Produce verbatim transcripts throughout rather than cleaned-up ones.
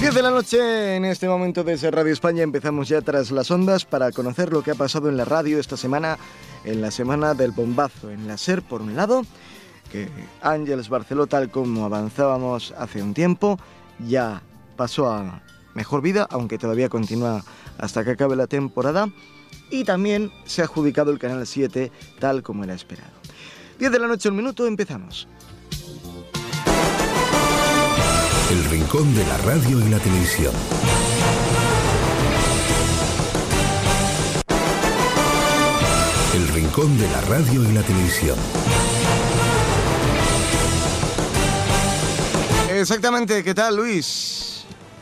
diez de la noche en este momento desde Radio España. Empezamos ya tras las ondas para conocer lo que ha pasado en la radio esta semana, en la semana del bombazo. En la SER, por un lado, que Àngels Barceló, tal como avanzábamos hace un tiempo, ya pasó a mejor vida, aunque todavía continúa hasta que acabe la temporada. Y también se ha adjudicado el Canal siete, tal como era esperado. diez de la noche, un minuto, empezamos. El rincón de la radio y la televisión. El rincón de la radio y la televisión. Exactamente, ¿qué tal, Luis?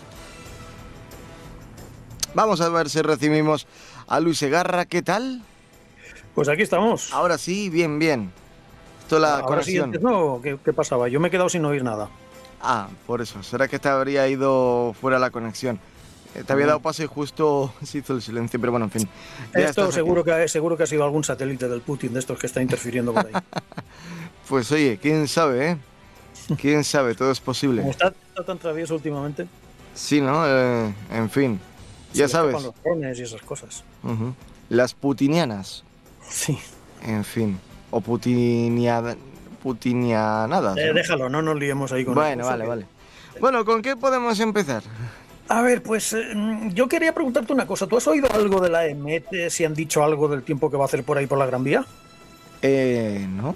Vamos a ver si recibimos a Luis Segarra, ¿qué tal? Pues aquí estamos. Ahora sí, bien, bien. Esto es la Ahora conexión. Sí, no, ¿qué, ¿qué pasaba? Yo me he quedado sin oír nada. Ah, por eso. ¿Será que te habría ido fuera la conexión? Eh, te había dado paso y justo se hizo el silencio, pero bueno, en fin. Esto seguro que, seguro que ha sido algún satélite del Putin de estos que está interfiriendo por ahí. Pues oye, quién sabe, ¿eh? Quién sabe, todo es posible. Como está, está tan travieso últimamente. Sí, ¿no? Eh, en fin, ya se sabes. Los drones y esas cosas. Uh-huh. Las putinianas. Sí. En fin, o putiniadas. Putinianadas. Eh, déjalo, no nos liemos ahí con Bueno, vale, que... vale. Bueno, ¿con qué podemos empezar? A ver, pues eh, yo quería preguntarte una cosa. ¿Tú has oído algo de la E M E T? ¿Si han dicho algo del tiempo que va a hacer por ahí por la Gran Vía? Eh, no.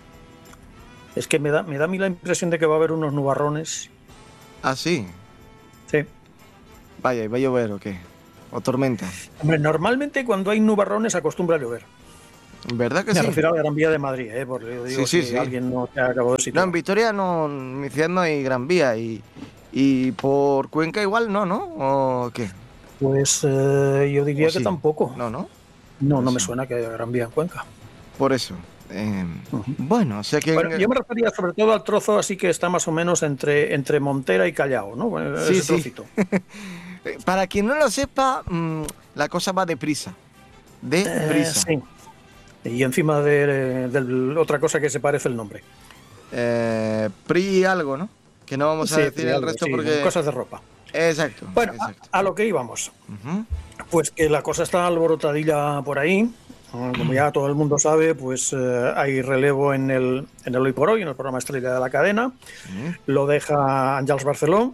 Es que me da, me da a mí la impresión de que va a haber unos nubarrones. ¿Ah, sí? Sí. Vaya, ¿y va a llover o qué? ¿O tormenta? Hombre, normalmente cuando hay nubarrones acostumbra a llover. ¿Verdad que Me sí? Me refiero a la Gran Vía de Madrid, ¿eh? Porque yo digo, sí, sí, si sí. alguien no te ha acabado de situar. No, en Vitoria no, en mi ciudad no hay Gran Vía y, y por Cuenca igual no, ¿no? ¿O qué? Pues eh, yo diría sí? que tampoco. No, ¿no? No, pues no me sí. suena que haya Gran Vía en Cuenca. Por eso. Eh, uh-huh. Bueno, o sea que... Bueno, yo me refería sobre todo al trozo así que está más o menos entre, entre Montera y Callao, ¿no? Bueno, sí, ese sí. trocito. Para quien no lo sepa, mmm, la cosa va deprisa. Deprisa. Eh, sí. Y encima de, de, de otra cosa que se parece el nombre. Eh, Pri algo, ¿no? Que no vamos a sí, decir el algo, resto sí, porque... cosas de ropa. Exacto. Bueno, exacto. A, a lo que íbamos. Uh-huh. Pues que la cosa está alborotadilla por ahí. Como ya todo el mundo sabe, pues eh, hay relevo en el, en el Hoy por Hoy, en el programa estrella de la cadena. Uh-huh. Lo deja Àngels Barceló.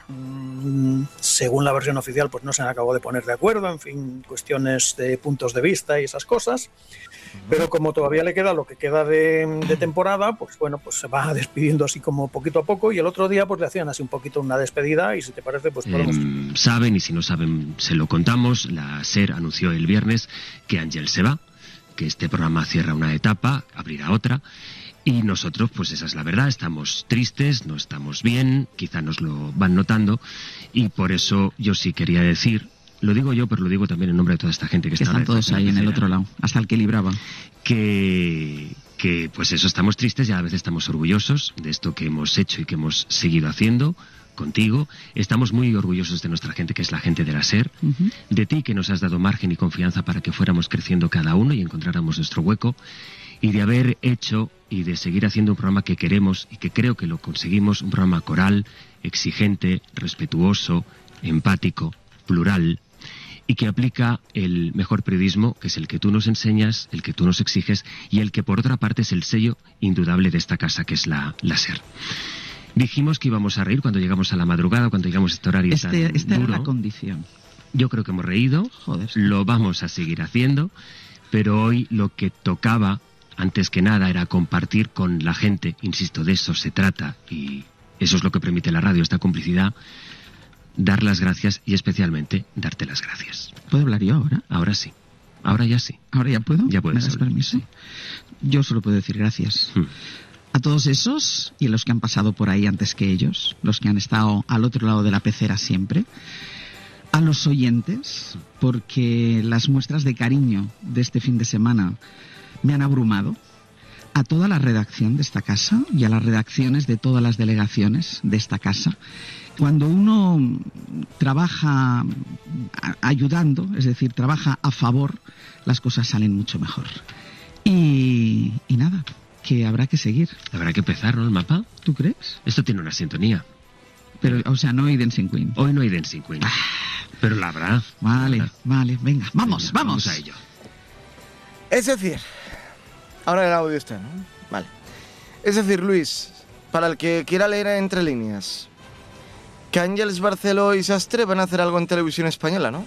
Mm, según la versión oficial, pues no se han acabado de poner de acuerdo, en fin, cuestiones de puntos de vista y esas cosas. Pero como todavía le queda lo que queda de, de temporada, pues bueno, pues se va despidiendo así como poquito a poco, y el otro día pues le hacían así un poquito una despedida, y si te parece pues podemos... Eh, saben, y si no saben se lo contamos, la SER anunció el viernes que Àngels se va, que este programa cierra una etapa, abrirá otra, y nosotros, pues esa es la verdad, estamos tristes, no estamos bien, quizá nos lo van notando, y por eso yo sí quería decir... Lo digo yo, pero lo digo también en nombre de toda esta gente que, que está... Están todos ahí en el otro lado, hasta el que libraba. Que, que, pues eso, estamos tristes y a la vez estamos orgullosos de esto que hemos hecho y que hemos seguido haciendo contigo. Estamos muy orgullosos de nuestra gente, que es la gente de la SER, uh-huh. de ti, que nos has dado margen y confianza para que fuéramos creciendo cada uno y encontráramos nuestro hueco, y de haber hecho y de seguir haciendo un programa que queremos y que creo que lo conseguimos, un programa coral, exigente, respetuoso, empático, plural, y que aplica el mejor periodismo, que es el que tú nos enseñas, el que tú nos exiges, y el que por otra parte es el sello indudable de esta casa, que es la, la SER. Dijimos que íbamos a reír cuando llegamos a la madrugada, cuando llegamos a este horario este, tan esta duro. Era la condición. Yo creo que hemos reído, Joder. Lo vamos a seguir haciendo, pero hoy lo que tocaba, antes que nada, era compartir con la gente, insisto, de eso se trata, y eso es lo que permite la radio, esta complicidad, dar las gracias y especialmente darte las gracias. ¿Puedo hablar yo ahora? Ahora sí. Ahora ya sí. ¿Ahora ya puedo? Ya puedes. ¿Me das permiso? Sí. Yo solo puedo decir gracias. Hmm. A todos esos y los que han pasado por ahí antes que ellos, los que han estado al otro lado de la pecera siempre. A los oyentes, porque las muestras de cariño de este fin de semana me han abrumado. A toda la redacción de esta casa y a las redacciones de todas las delegaciones de esta casa. Cuando uno trabaja ayudando, es decir, trabaja a favor, las cosas salen mucho mejor. Y, y nada, que habrá que seguir. Habrá que empezar, ¿no, el mapa? ¿Tú crees? Esto tiene una sintonía. Pero, o sea, no hay Dancing Queen. Hoy no hay Dancing Queen. Ah, pero la habrá. Vale, la habrá. vale, venga, vamos, venga, vamos. Vamos a ello. Es decir, ahora el audio está, ¿no? Vale. Es decir, Luis, para el que quiera leer entre líneas, que Ángeles Barceló y Sastre van a hacer algo en televisión española, ¿no?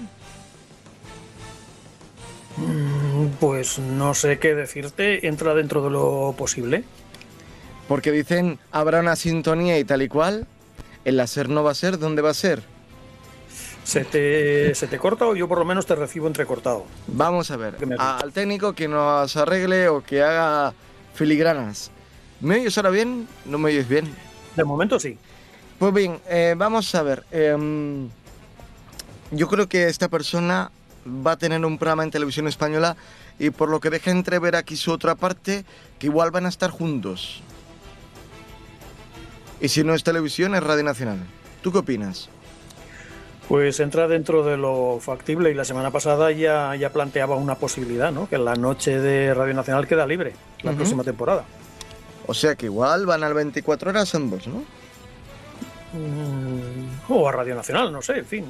Pues no sé qué decirte, entra dentro de lo posible. Porque dicen, habrá una sintonía y tal y cual. ¿El láser no va a ser? ¿Dónde va a ser? ¿Se te, ¿Se te corta o yo por lo menos te recibo entrecortado? Vamos a ver, ¿Qué me has al técnico que nos arregle o que haga filigranas. ¿Me oyes ahora bien? ¿No me oyes bien? De momento sí. Pues bien, eh, vamos a ver. Eh, yo creo que esta persona va a tener un programa en televisión española y por lo que deja entrever aquí su otra parte, que igual van a estar juntos. Y si no es televisión, es Radio Nacional. ¿Tú qué opinas? Pues entra dentro de lo factible y la semana pasada ya, ya planteaba una posibilidad, ¿no? Que la noche de Radio Nacional queda libre la uh-huh. próxima temporada. O sea que igual van al veinticuatro horas ambos, ¿no? Mm, o a Radio Nacional, no sé, en fin.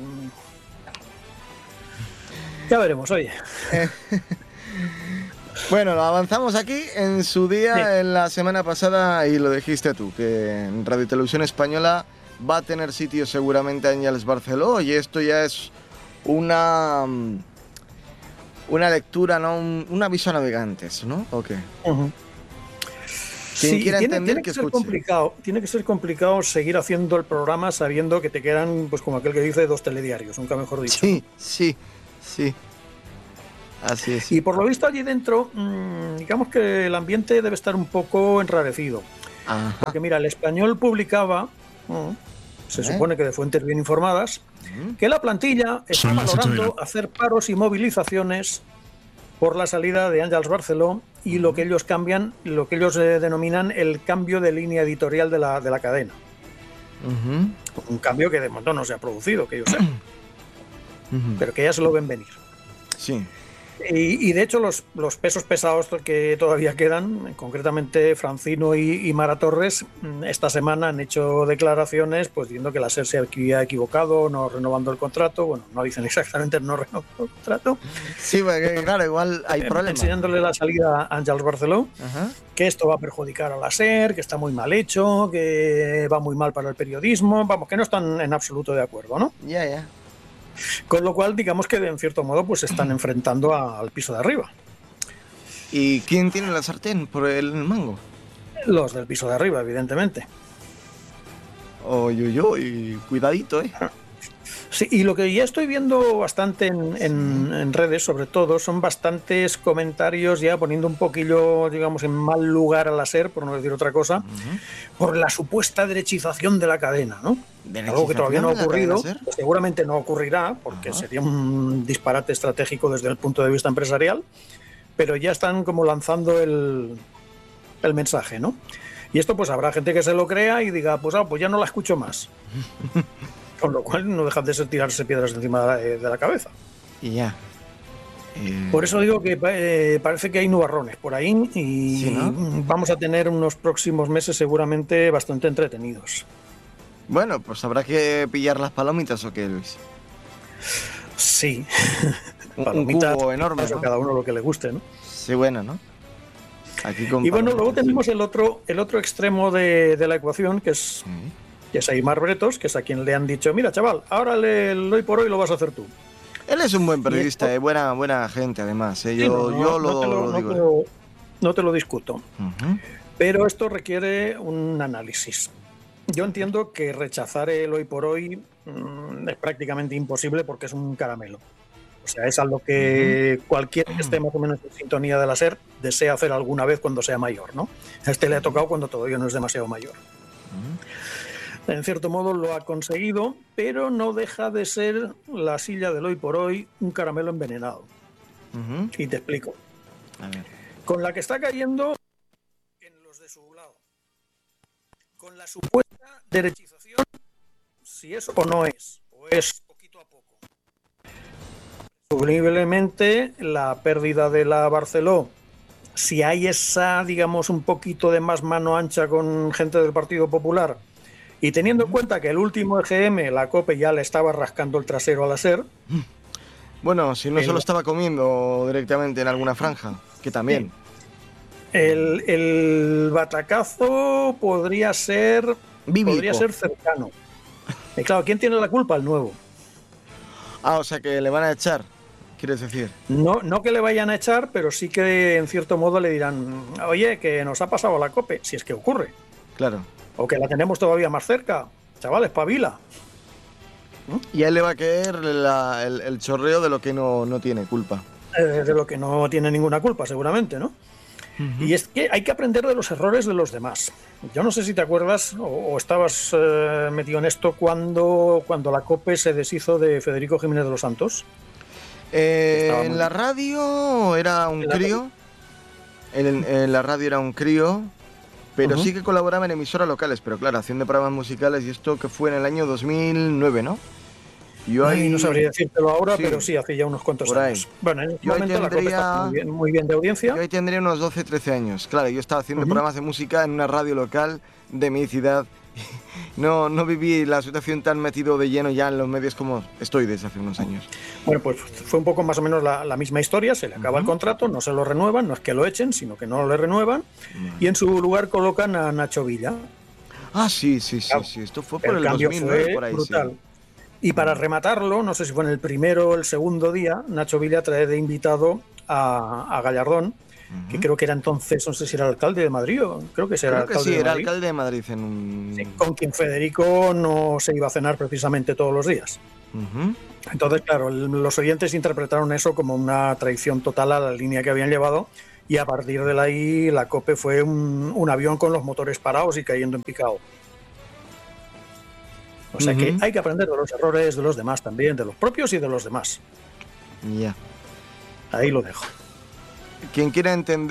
Ya veremos, oye. Bueno, lo avanzamos aquí en su día, sí. En la semana pasada, y lo dijiste tú, que en Radio y Televisión Española va a tener sitio seguramente Ángeles Barceló, y esto ya es una una lectura, ¿no? Un, un aviso a navegantes, ¿no? ¿O qué? Uh-huh. Quien sí, quiera tiene, entender tiene que, que ser escuche. complicado, tiene que ser complicado seguir haciendo el programa sabiendo que te quedan, pues como aquel que dice, dos telediarios, nunca mejor dicho. Sí, sí, sí. Así es. Y por lo visto allí dentro, mmm, digamos que el ambiente debe estar un poco enrarecido. Ajá. Porque mira, el Español publicaba, uh, se ¿Eh? supone que de fuentes bien informadas, uh-huh. que la plantilla está valorando hacer paros y movilizaciones por la salida de Ángeles Barceló y uh-huh. lo que ellos cambian, lo que ellos eh, denominan el cambio de línea editorial de la, de la cadena. Uh-huh. Un cambio que de momento no se ha producido, que yo sé, uh-huh. pero que ya se lo ven venir. Sí. Y, y de hecho los, los pesos pesados que todavía quedan, concretamente Francino y, y Mara Torres, esta semana han hecho declaraciones pues diciendo que la SER se había equivocado, no renovando el contrato. Bueno, no dicen exactamente no renovando el contrato. Sí, porque claro, igual hay problemas. Enseñándole la salida a Ángeles Barceló, uh-huh. que esto va a perjudicar a la SER, que está muy mal hecho, que va muy mal para el periodismo, vamos, que no están en absoluto de acuerdo, ¿no? Ya, yeah, ya. Yeah. Con lo cual, digamos que en cierto modo pues se están enfrentando a, al piso de arriba. ¿Y quién tiene la sartén por el mango? Los del piso de arriba, evidentemente. Oy, oy, oy, cuidadito, ¿eh? Sí, y lo que ya estoy viendo bastante en, en, en redes, sobre todo, son bastantes comentarios ya poniendo un poquillo, digamos, en mal lugar a la SER, por no decir otra cosa, uh-huh. por la supuesta derechización de la cadena, ¿no? Algo que todavía no ha ocurrido, pues seguramente no ocurrirá, porque uh-huh. sería un disparate estratégico desde el punto de vista empresarial, pero ya están como lanzando el, el mensaje, ¿no? Y esto pues habrá gente que se lo crea y diga, pues, ah, pues ya no la escucho más. Con lo cual no dejan de ser tirarse piedras encima de la cabeza. Y ya. Eh... Por eso digo que eh, parece que hay nubarrones por ahí y ¿sí, no? vamos a tener unos próximos meses seguramente bastante entretenidos. Bueno, pues habrá que pillar las palomitas o qué, Luis. Sí. Un, palomitas, un cubo enorme, ¿no? Cada uno lo que le guste, ¿no? Sí, bueno, ¿no? Aquí con y bueno, luego tenemos el otro, el otro extremo de, de la ecuación, que es... Sí. que es Aimar Bretos, que es a quien le han dicho, mira chaval, ahora le, el hoy por hoy lo vas a hacer tú. Él es un buen periodista, eh, buena, buena gente además, eh. yo, sí, no, yo no, lo, no, te lo, lo no digo. Te lo, no te lo discuto, uh-huh. pero esto requiere un análisis. Yo entiendo que rechazar el hoy por hoy mmm, es prácticamente imposible porque es un caramelo. O sea, es algo que uh-huh. cualquiera que esté más o menos en sintonía de la SER desea hacer alguna vez cuando sea mayor, ¿no? A este le ha tocado cuando todavía no es demasiado mayor. Uh-huh. En cierto modo lo ha conseguido, pero no deja de ser la silla del hoy por hoy un caramelo envenenado. Uh-huh. Y te explico. A ver. Con la que está cayendo en los de su lado. Con la supuesta derechización, si es o no es, o es poquito a poco. Presumiblemente la pérdida de la Barceló, si hay esa, digamos, un poquito de más mano ancha con gente del Partido Popular, Y teniendo en cuenta que el último E G M, la COPE, ya le estaba rascando el trasero a la SER. Bueno, si no el, se lo estaba comiendo directamente en alguna franja, que también. El, el batacazo podría ser, Bíblico. podría ser cercano. Y claro, ¿quién tiene la culpa? El nuevo. Ah, o sea que le van a echar, quieres decir. No, no que le vayan a echar, pero sí que en cierto modo le dirán, oye, que nos ha pasado la COPE, si es que ocurre. Claro. O que la tenemos todavía más cerca. Chavales, pabila. Y a él le va a caer la, el, el chorreo de lo que no, no tiene culpa. Eh, de lo que no tiene ninguna culpa, seguramente, ¿no? Uh-huh. Y es que hay que aprender de los errores de los demás. Yo no sé si te acuerdas o, o estabas eh, metido en esto cuando, cuando la COPE se deshizo de Federico Jiménez de los Santos. Eh, en la radio era un crío. En, en la radio era un crío. Pero uh-huh. sí que colaboraba en emisoras locales, pero claro, haciendo programas musicales, y esto que fue en el año dos mil nueve, ¿no? Yo ahí, Ay, no sabría decírtelo ahora, sí, pero sí, hace ya unos cuantos años. Bueno, en este momento tendría, la COPE está muy bien, muy bien de audiencia. Yo ahí tendría unos doce, trece años. Claro, yo estaba haciendo uh-huh. programas de música en una radio local de mi ciudad. No, no viví la situación tan metido de lleno ya en los medios como estoy desde hace unos años. Bueno, pues fue un poco más o menos la, la misma historia. Se le acaba uh-huh. el contrato, no se lo renuevan, no es que lo echen, sino que no lo renuevan. Uh-huh. Y en su lugar colocan a Nacho Villa. Ah, sí, sí, sí, sí. Esto fue por el, el dos mil nueve, por ahí, brutal. Sí. Y para rematarlo, no sé si fue en el primero o el segundo día, Nacho Villa trae de invitado a, a Gallardón, uh-huh. que creo que era entonces, no sé si era alcalde de Madrid o creo que, era creo que alcalde sí, de era Madrid. alcalde de Madrid. En un... sí, con quien Federico no se iba a cenar precisamente todos los días. Uh-huh. Entonces, claro, el, los oyentes interpretaron eso como una traición total a la línea que habían llevado y a partir de ahí la COPE fue un, un avión con los motores parados y cayendo en picado. O sea uh-huh. que hay que aprender de los errores de los demás también, de los propios y de los demás. Ya. Yeah. Ahí lo dejo. Quien quiera entender